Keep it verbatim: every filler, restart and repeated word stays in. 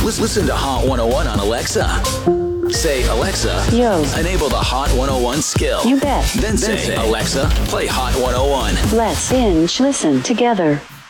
Lis- Listen to Hot one oh one on Alexa. Say, Alexa, Yo. enable the Hot one oh one skill. You bet. Then say, Alexa, play Hot one oh one. Let's binge listen together.